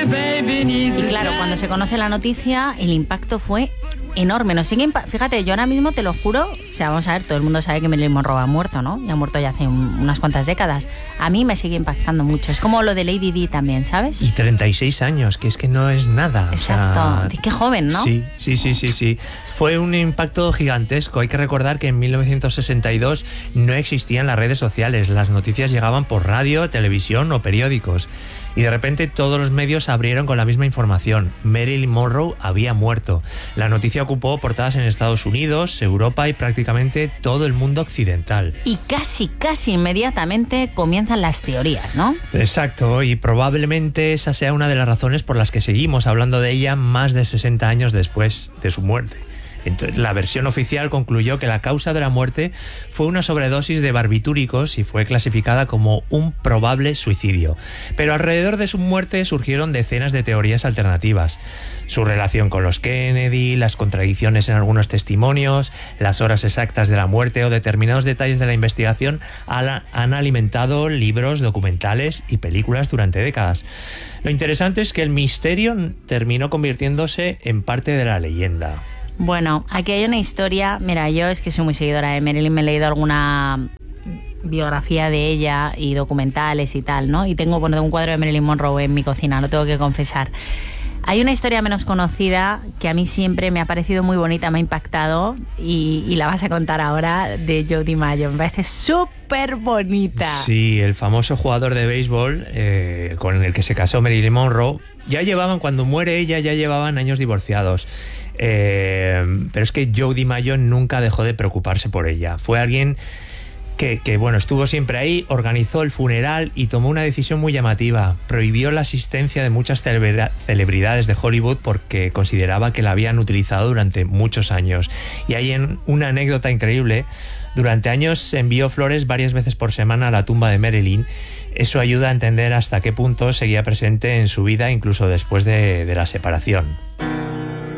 Y claro, cuando se conoce la noticia, el impacto fue enorme. Nos sigue fíjate, yo ahora mismo te lo juro, o sea, vamos a ver, todo el mundo sabe que Marilyn Monroe ha muerto, ¿no? Y ha muerto ya hace unas cuantas décadas. A mí me sigue impactando mucho. Es como lo de Lady Di también, ¿sabes? Y 36 años, que es que no es nada. Exacto. O sea, qué joven, ¿no? Sí. Fue un impacto gigantesco. Hay que recordar que en 1962 no existían las redes sociales. Las noticias llegaban por radio, televisión o periódicos. Y de repente todos los medios abrieron con la misma información. Marilyn Monroe había muerto. La noticia ocupó portadas en Estados Unidos, Europa y prácticamente todo el mundo occidental. Y casi inmediatamente comienzan las teorías, ¿no? Exacto, y probablemente esa sea una de las razones por las que seguimos hablando de ella más de 60 años después de su muerte. Entonces, la versión oficial concluyó que la causa de la muerte fue una sobredosis de barbitúricos y fue clasificada como un probable suicidio. Pero alrededor de su muerte surgieron decenas de teorías alternativas. Su relación con los Kennedy, las contradicciones en algunos testimonios, las horas exactas de la muerte o determinados detalles de la investigación han alimentado libros, documentales y películas durante décadas. Lo interesante es que el misterio terminó convirtiéndose en parte de la leyenda. Bueno, aquí hay una historia. Mira, yo es que soy muy seguidora de Marilyn, me he leído alguna biografía de ella y documentales y tal, ¿no? Y tengo un cuadro de Marilyn Monroe en mi cocina, lo tengo que confesar. Hay una historia menos conocida que a mí siempre me ha parecido muy bonita, me ha impactado y la vas a contar ahora, de Joe DiMaggio. Me parece súper bonita. Sí, el famoso jugador de béisbol con el que se casó Marilyn Monroe. Cuando muere ella, ya llevaban años divorciados. Pero es que Joe DiMaggio nunca dejó de preocuparse por ella. Fue alguien que estuvo siempre ahí, organizó el funeral y tomó una decisión muy llamativa. Prohibió la asistencia de muchas celebridades de Hollywood porque consideraba que la habían utilizado durante muchos años. Y hay una anécdota increíble. Durante años envió flores varias veces por semana a la tumba de Marilyn. Eso ayuda a entender hasta qué punto seguía presente en su vida, incluso después de la separación.